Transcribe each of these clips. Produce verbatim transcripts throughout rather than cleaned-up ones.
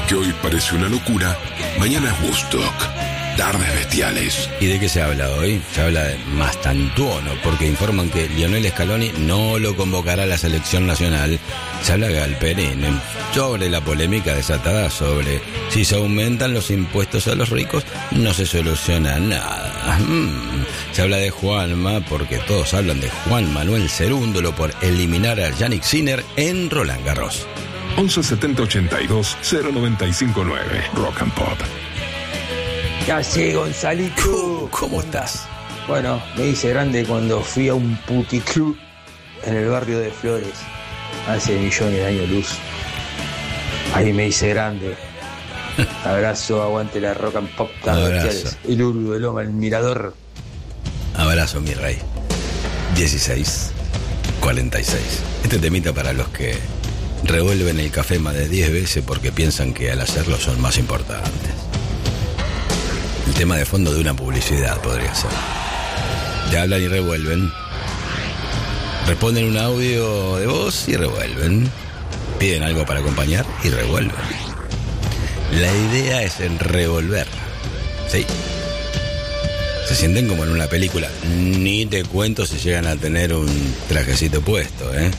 Lo que hoy parece una locura, mañana es Woodstock. Tardes bestiales. ¿Y de qué se habla hoy? Se habla de Mastantuono, porque informan que Lionel Scaloni no lo convocará a la selección nacional. Se habla de Galperín sobre la polémica desatada sobre si se aumentan los impuestos a los ricos, no se soluciona nada. Mm. Se habla de Juanma, porque todos hablan de Juan Manuel Cerúndolo por eliminar a Yannick Sinner en Roland Garros. once setenta ochenta y dos cero noventa y cinco nueve Rock and Pop. Ya sé, Gonzalito. ¿Cómo, ¿Cómo estás? Bueno, me hice grande cuando fui a un puticlub en el barrio de Flores, hace millones de años luz. Ahí me hice grande. Abrazo, aguante la Rock and Pop. Abrazo. El Uru de Loma, el Mirador. Abrazo, mi rey. dieciséis cuarenta y seis. Este temita para los que revuelven el café más de diez veces porque piensan que al hacerlo son más importantes. El tema de fondo de una publicidad podría ser. Te hablan y revuelven. Responden un audio de voz y revuelven. Piden algo para acompañar y revuelven. La idea es en revolver. ¿Sí? Se sienten como en una película. Ni te cuento si llegan a tener un trajecito puesto, ¿eh?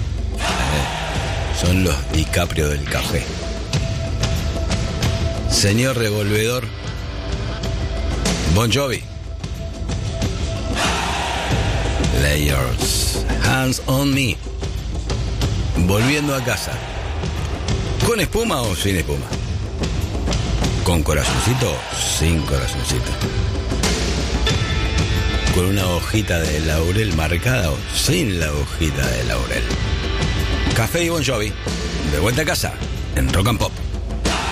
Son los DiCaprio del café. Señor revolvedor Bon Jovi. Lay your hands on me. Volviendo a casa. ¿Con espuma o sin espuma? ¿Con corazoncito o sin corazoncito? ¿Con una hojita de laurel marcada o sin la hojita de laurel? Café y Bon Jovi. De vuelta a casa en Rock and Pop.